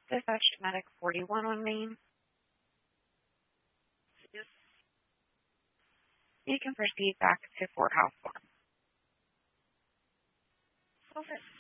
Dispatch to Medic 41 on Main. Yes. You can proceed back to Fort House Farm. Okay.